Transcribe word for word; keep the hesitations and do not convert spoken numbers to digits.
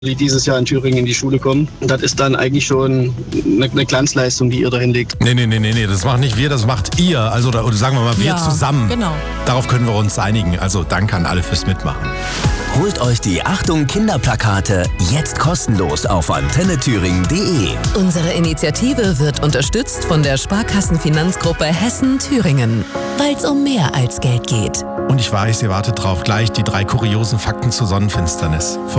die dieses Jahr in Thüringen in die Schule kommen. Und das ist dann eigentlich schon eine, eine Glanzleistung, die ihr da hinlegt. Nee, nee, nee, nee, nee, das macht nicht wir, das macht ihr. Also, oder, oder sagen wir mal, wir Ja, zusammen. genau. Darauf können wir uns einigen. Also, danke an alle fürs Mitmachen. Holt euch die Achtung Kinderplakate jetzt kostenlos auf antenne thüringen punkt de. Unsere Initiative wird unterstützt von der Sparkassenfinanzgruppe Hessen-Thüringen, weil es um mehr als Geld geht. Und ich weiß, ihr wartet drauf, gleich die drei kuriosen Fakten zur Sonnenfinsternis.